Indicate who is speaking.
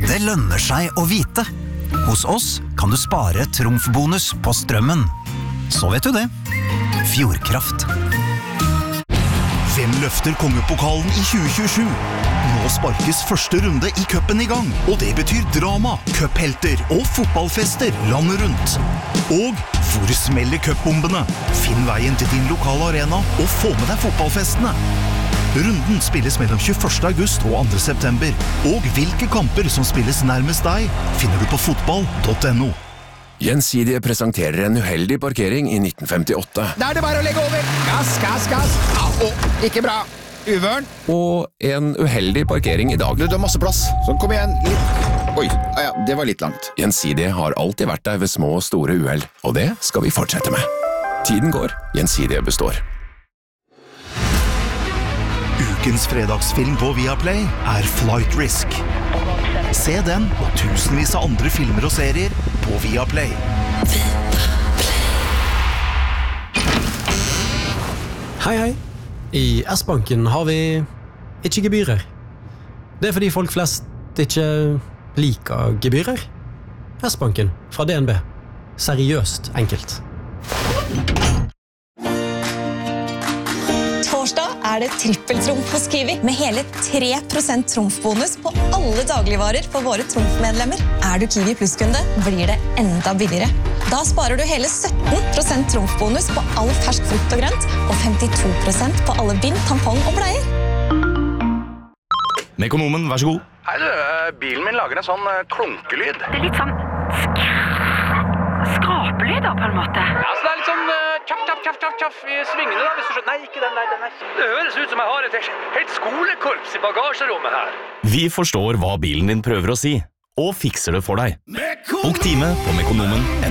Speaker 1: Det lønner seg å vite. Hos oss kan du spare trumfbonus på strømmen. Så vet du det. Fjordkraft.
Speaker 2: Hvem løfter kongepokalen i 2027? Nå sparkes første runde i cupen i gang, og det betyr drama, cuphelter og fotballfester landet rundt. Og hvor smeller cupbombene? Finn veien til din lokale arena og få med deg fotballfestene. Runden spilles mellom 21. august og 2. september, og hvilke kamper som spilles nærmest deg finner du på fotball.no.
Speaker 3: Gjensidige presenterer en uheldig parkering i 1958.
Speaker 4: Da det bare å legge over. Gass, gass, gass. Ikke bra. Uvørn.
Speaker 3: Og en uheldig parkering i dag.
Speaker 4: Du har masse plass. Sånn, kom igjen. Oi, ja, det var litt langt.
Speaker 3: Gjensidige har alltid vært der ved små og store uheld, og det skal vi fortsette med. Tiden går, Gjensidige består.
Speaker 2: Ukens fredagsfilm på Viaplay Flight Risk. Se den og tusenvis av andre filmer og serier på Viaplay.
Speaker 5: Hei, hei. I S-banken har vi ikke gebyrer. Det fordi folk flest ikke liker gebyrer. S-banken fra DNB. Seriøst enkelt.
Speaker 6: Torsdag det trippeltrumf hos Kiwi, med hele 3% trumfbonus på alle dagligvarer for våre trumfmedlemmer. Du Kiwi Plus-kunde, blir det enda billigere. Da sparer du hele 17% trumfbonus på all fersk frukt og grønt, og 52% på alle bind, tampong og bleier.
Speaker 7: Mekonomen, vær så god.
Speaker 8: Hei du, bilen min lager en sånn klunkelyd.
Speaker 9: Det litt sånn skrapelyd da, på en måte.
Speaker 8: Ja, så det litt sånn tjaff i svingene da, hvis du skjønner. Nei, ikke den der, den er. Det høres ut som jeg har et helt skolekorps i bagasjerommet her.
Speaker 7: Vi forstår hva bilen din prøver å si, og fikser det for deg. Bok time på mekonomen.no.